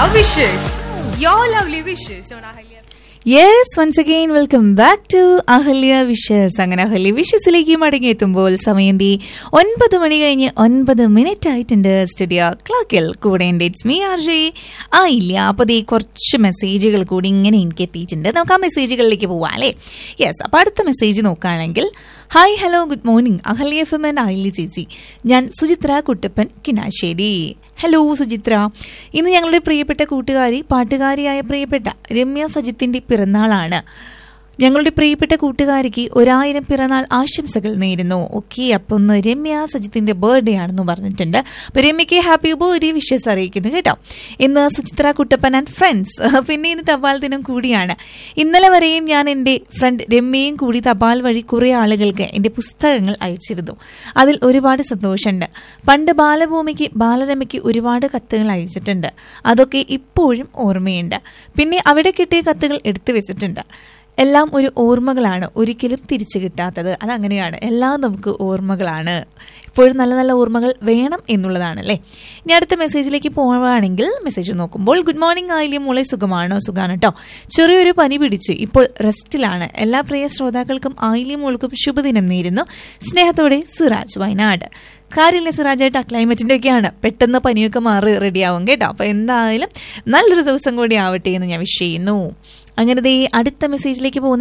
wishes. Your lovely wishes on Ahalya. Yes, once again welcome back to Ahalya wishes. അങ്ങനെ അഹല്യ വിഷസിലേക്ക് മടങ്ങിയെത്തുമ്പോൾ സമയം 9 മണി കഴിഞ്ഞ് 9 ആയിട്ടുണ്ട്. Studio ക്ലോക്കിൽ കൂടെ ഉണ്ട് ഇറ്റ്സ് മീ ആർജെ ആയില്ല. അപ്പോൾ ദേ കുറച്ച് മെസ്സേജുകൾ കൂടി ഇങ്ങനെ എനിക്ക് എത്തിയിട്ടുണ്ട്. നമുക്ക് ആ മെസ്സേജുകളിലേക്ക് പോവാം അല്ലേ? യെസ്, അപ്പോൾ അടുത്ത മെസ്സേജ് നോക്കുകയാണെങ്കിൽ, hi hello good morning Ahalya F M and Ayilya ചേച്ചി, ഞാൻ സുചിത്ര കുട്ടപ്പൻ കിണാശ്ശേരി. ഹലോ സുചിത്ര, ഇന്ന് ഞങ്ങളുടെ പ്രിയപ്പെട്ട കൂട്ടുകാരി പാട്ടുകാരിയായ പ്രിയപ്പെട്ട രമ്യ സജിത്തിന്റെ പിറന്നാളാണ്. ഞങ്ങളുടെ പ്രിയപ്പെട്ട കൂട്ടുകാരിക്ക് 1000 പിറന്നാൾ ആശംസകൾ നേരുന്നു. ഓക്കെ, അപ്പൊ ഒന്ന് രമ്യ സജിത്തിന്റെ ബർത്ത്ഡേ ആണെന്ന് പറഞ്ഞിട്ടുണ്ട്. അപ്പൊ രമ്യക്ക് ഹാപ്പി ബർത്ത്ഡേ വിഷസ് അറിയിക്കുന്നു കേട്ടോ. ഇന്ന് സുചിത്ര കുട്ടപ്പൻ ആൻഡ് ഫ്രണ്ട്സ്. പിന്നെ ഇന്ന് തപാൽ ദിനം കൂടിയാണ്. ഇന്നലെ വരെയും ഞാൻ എന്റെ ഫ്രണ്ട് രമ്യയും കൂടി തപാൽ വഴി കുറെ ആളുകൾക്ക് എന്റെ പുസ്തകങ്ങൾ അയച്ചിരുന്നു. അതിൽ ഒരുപാട് സന്തോഷമുണ്ട്. പണ്ട് ബാലഭൂമിക്ക് ബാലരമയ്ക്ക് ഒരുപാട് കത്തുകൾ അയച്ചിട്ടുണ്ട്. അതൊക്കെ ഇപ്പോഴും ഓർമ്മയുണ്ട്. പിന്നെ അവിടെ കിട്ടിയ കത്തുകൾ എടുത്തു വെച്ചിട്ടുണ്ട്. എല്ലാം ഒരു ഓർമ്മകളാണ്, ഒരിക്കലും തിരിച്ചു കിട്ടാത്തത്. അതങ്ങനെയാണ്, എല്ലാം നമുക്ക് ഓർമ്മകളാണ്. ഇപ്പോഴും നല്ല നല്ല ഓർമ്മകൾ വേണം എന്നുള്ളതാണല്ലേ. ഇനി അടുത്ത മെസ്സേജിലേക്ക് പോവുകയാണെങ്കിൽ, മെസ്സേജ് നോക്കുമ്പോൾ, ഗുഡ് മോർണിംഗ് ആയില്യ മോളെ, സുഖമാണോ? സുഖാണ് കേട്ടോ. ചെറിയൊരു പനി പിടിച്ച് ഇപ്പോൾ റെസ്റ്റിലാണ്. എല്ലാ പ്രിയ ശ്രോതാക്കൾക്കും ആയില്യ മോൾക്കും ശുഭദിനം നേരുന്നു. സ്നേഹത്തോടെ സിറാജ്, വയനാട്. കാര്യമില്ല സിറാജായിട്ട്, ക്ലൈമറ്റിന്റെ ഒക്കെയാണ്, പെട്ടെന്ന് പനിയൊക്കെ മാറി റെഡിയാവും കേട്ടോ. അപ്പൊ എന്തായാലും നല്ലൊരു ദിവസം കൂടി ആവട്ടെ എന്ന് ഞാൻ വിഷ് ചെയ്യുന്നു. അങ്ങനെ അടുത്ത മെസ്സേജിലേക്ക് പോകുന്ന